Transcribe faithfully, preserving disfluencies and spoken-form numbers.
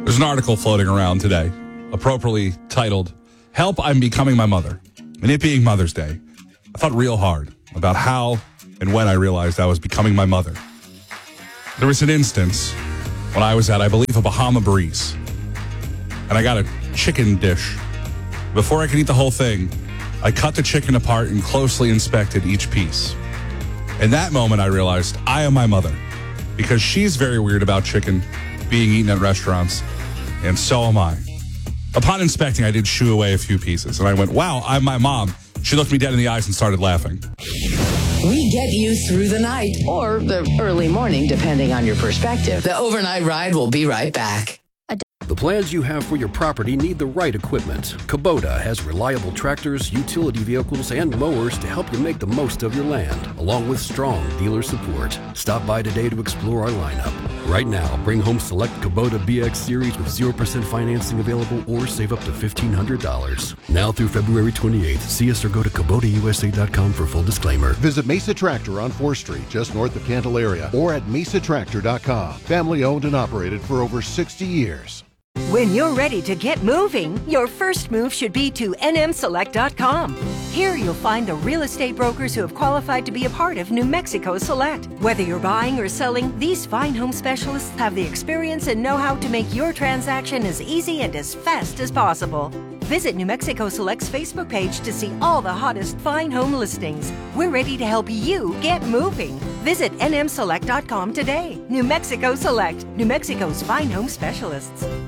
There's an article floating around today, appropriately titled, Help, I'm Becoming My Mother. And it being Mother's Day, I thought real hard about how and when I realized I was becoming my mother. There was an instance when I was at, I believe, a Bahama Breeze, and I got a chicken dish. Before I could eat the whole thing, I cut the chicken apart and closely inspected each piece. In that moment, I realized I am my mother, because she's very weird about chicken being eaten at restaurants, and so am I. Upon inspecting, I did shoo away a few pieces, and I went, wow, I'm my mom. She looked me dead in the eyes and started laughing. We get you through the night or the early morning, depending on your perspective. The overnight ride will be right back. The plans you have for your property need the right equipment. Kubota has reliable tractors, utility vehicles, and mowers to help you make the most of your land, along with strong dealer support. Stop by today to explore our lineup. Right now, bring home select Kubota B X Series with zero percent financing available or save up to fifteen hundred dollars. Now through February twenty-eighth, see us or go to Kubota U S A dot com for full disclaimer. Visit Mesa Tractor on fourth Street, just north of Candelaria, or at mesa tractor dot com. Family owned and operated for over sixty years. When you're ready to get moving, your first move should be to N M select dot com. Here you'll find the real estate brokers who have qualified to be a part of New Mexico Select. Whether you're buying or selling, these fine home specialists have the experience and know-how to make your transaction as easy and as fast as possible. Visit New Mexico Select's Facebook page to see all the hottest fine home listings. We're ready to help you get moving. Visit N M select dot com today. New Mexico Select, New Mexico's fine home specialists.